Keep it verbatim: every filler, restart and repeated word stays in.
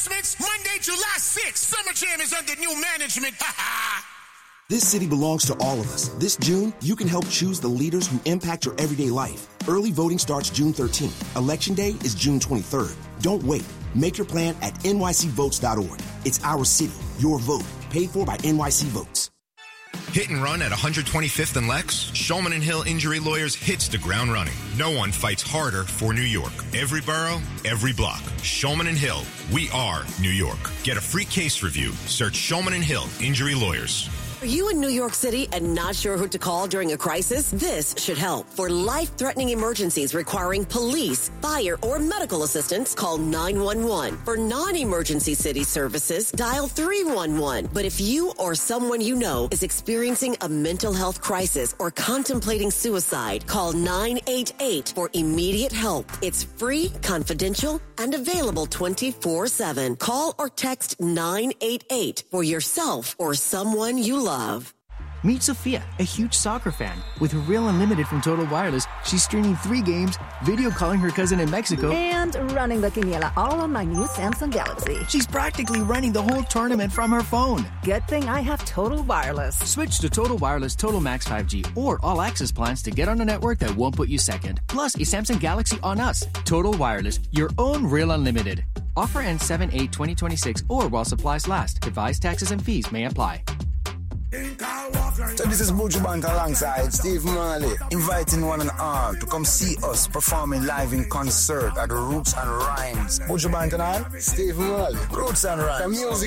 announcements. Monday, July sixth, Summer Jam is under new management. This city belongs to all of us. This June, you can help choose the leaders who impact your everyday life. Early voting starts June thirteenth. Election day is June twenty-third. Don't wait. Make your plan at N Y C votes dot org. It's our city, your vote. Paid for by N Y C Votes. Hit and run at one hundred twenty-fifth and Lex? Shulman and Hill Injury Lawyers hits the ground running. No one fights harder for New York. Every borough, every block. Shulman and Hill. We are New York. Get a free case review. Search Shulman and Hill Injury Lawyers. Are you in New York City and not sure who to call during a crisis? This should help. For life-threatening emergencies requiring police, fire, or medical assistance, call nine one one. For non-emergency city services, dial three one one. But if you or someone you know is experiencing a mental health crisis or contemplating suicide, call nine eight eight for immediate help. It's free, confidential, and available twenty-four seven. Call or text nine eight eight for yourself or someone you love. Love. Meet Sophia, a huge soccer fan. With her Real Unlimited from Total Wireless, she's streaming three games, video calling her cousin in Mexico, and running the quiniela all on my new Samsung Galaxy. She's practically running the whole tournament from her phone. Good thing I have Total Wireless. Switch to Total Wireless Total Max five G or All Access plans to get on a network that won't put you second. Plus, a Samsung Galaxy on us. Total Wireless, your own Real Unlimited. Offer ends seven eight twenty twenty-six or while supplies last. Device taxes and fees may apply. So this is Buju Banton alongside Steve Marley, inviting one and all to come see us performing live in concert at Roots and Rhymes. Buju Banton and Steve Marley, Roots and Rhymes. The music